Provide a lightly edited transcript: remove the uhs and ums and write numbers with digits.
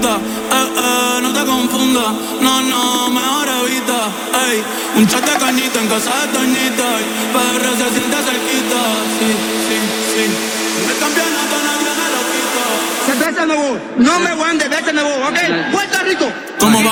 quita. No te confundas, no, mejor evita. Ey, un chat de cañita en casa de Toñita. PR se siente cerquita. Sí. El campeonato nadie me lo quita. Cerveza Nuevo, no me guande, vete Nuevo, ok. Puerto Rico. ¿Cómo va?